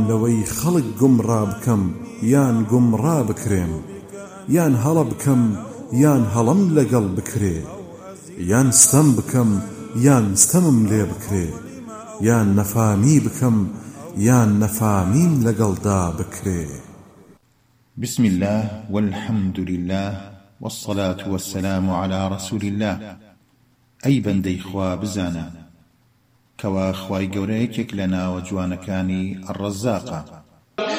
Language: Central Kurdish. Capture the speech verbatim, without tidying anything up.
لەوەی خەڵک گومڕا بکەم یان گومڕا بکرێم، یان هەڵە بکەم یان هەڵم لەگەڵ بکرێ، یان ستەم بکەم یان ستەمم لێ بکرێ، یان نەفامی بکەم یان نەفامیم لەگەڵدا بکرێ. بسم الله والحمد لله والصلاة والسلام على رسول الله. أي بندي خوا بزانا كوا خواي گەورەیەکێک لە ناوە جوانەکانی الرزاقە